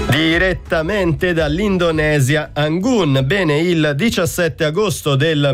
Direttamente dall'Indonesia, Yangon. Bene, il 17 agosto del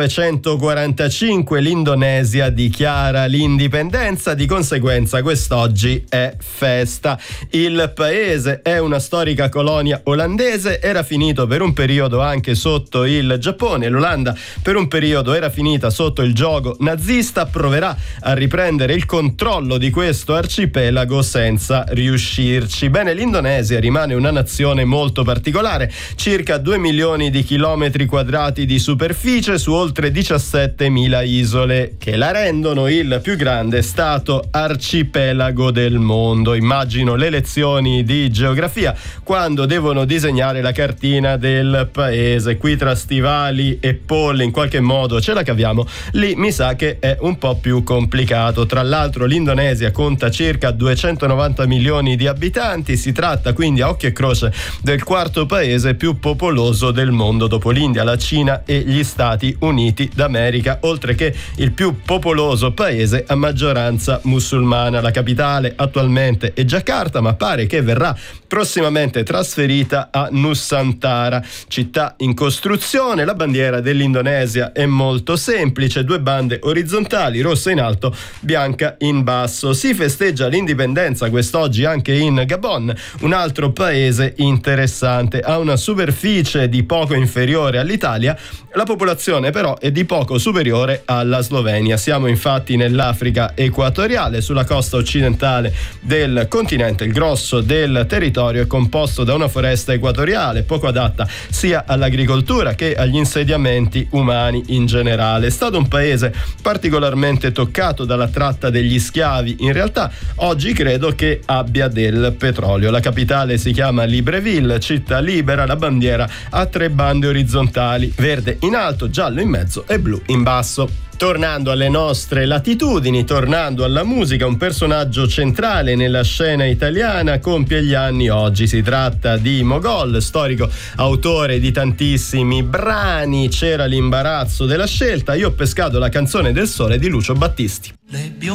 1945 l'Indonesia dichiara l'indipendenza, di conseguenza quest'oggi è festa. Il paese è una storica colonia olandese, era finito per un periodo anche sotto il Giappone, l'Olanda per un periodo era finita sotto il giogo nazista, proverà a riprendere il controllo di questo arcipelago senza riuscirci. Bene, l'Indonesia rimane una nazione molto particolare, circa 2 milioni di chilometri quadrati di superficie su oltre 17.000 isole, che la rendono il più grande stato arcipelago del mondo. Immagino le lezioni di geografia quando devono disegnare la cartina del paese. Qui tra stivali e polli in qualche modo ce la caviamo, lì mi sa che è un po' più complicato. Tra l'altro l'Indonesia conta circa 290 milioni di abitanti, si tratta quindi a occhio e croce del quarto paese più popoloso del mondo dopo l'India, la Cina e gli Stati Uniti d'America, oltre che il più popoloso paese a maggioranza musulmana. La capitale attualmente è Giacarta, ma pare che verrà prossimamente trasferita a Nusantara, città in costruzione. La bandiera dell'Indonesia è molto semplice, 2 bande orizzontali, rossa in alto, bianca in basso. Si festeggia l'indipendenza quest'oggi anche in Gabon, un altro paese interessante. Ha una superficie di poco inferiore all'Italia, la popolazione però è di poco superiore alla Slovenia. Siamo infatti nell'Africa equatoriale, sulla costa occidentale del continente. Il grosso del territorio è composto da una foresta equatoriale poco adatta sia all'agricoltura che agli insediamenti umani in generale. È stato un paese particolarmente toccato dalla tratta degli schiavi. In realtà oggi credo che abbia del petrolio. La capitale si chiama Libreville, città libera. La bandiera ha 3 bande orizzontali, verde in alto, giallo in mezzo e blu in basso. Tornando alle nostre latitudini, tornando alla musica, un personaggio centrale nella scena italiana compie gli anni oggi. Si tratta di Mogol, storico autore di tantissimi brani. C'era l'imbarazzo della scelta, io ho pescato la canzone del sole di Lucio Battisti.